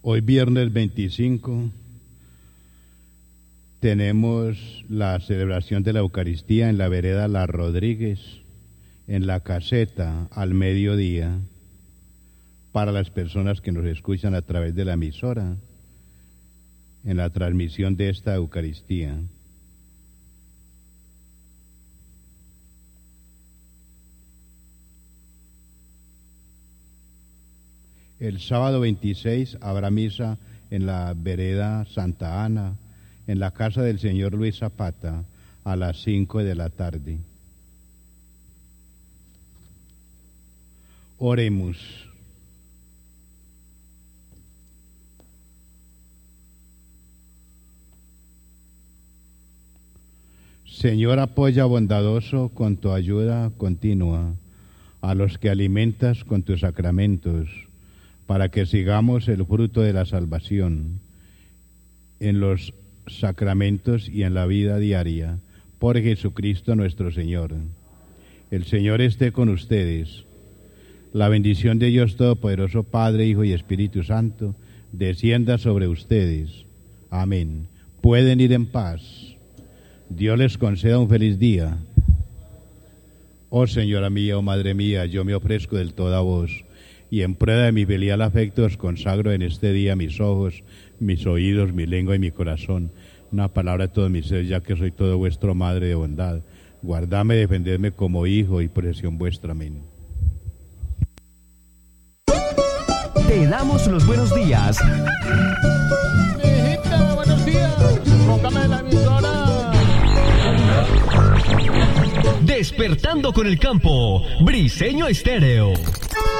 Hoy viernes 25 tenemos la celebración de la Eucaristía en la vereda Las Rodríguez, en la caseta al mediodía, para las personas que nos escuchan a través de la emisora, en la transmisión de esta Eucaristía. El sábado 26 habrá misa en la vereda Santa Ana, en la casa del señor Luis Zapata, a las 5 de la tarde. Oremos. Señor, apoya bondadoso con tu ayuda continua a los que alimentas con tus sacramentos, para que sigamos el fruto de la salvación en los sacramentos y en la vida diaria, por Jesucristo nuestro Señor. El Señor esté con ustedes. La bendición de Dios Todopoderoso, Padre, Hijo y Espíritu Santo, descienda sobre ustedes. Amén. Pueden ir en paz. Dios les conceda un feliz día. Oh Señora mía, oh Madre mía, yo me ofrezco del todo a vos, y en prueba de mi filial afecto os consagro en este día mis ojos, mis oídos, mi lengua y mi corazón, una palabra de todo mi ser, ya que soy todo vuestro Madre de bondad. Guardadme, defendedme como hijo y posesión vuestra. Amén. Te damos los buenos días. Mijita, buenos días. Póngame la emisora. Despertando con el campo, Briseño Estéreo.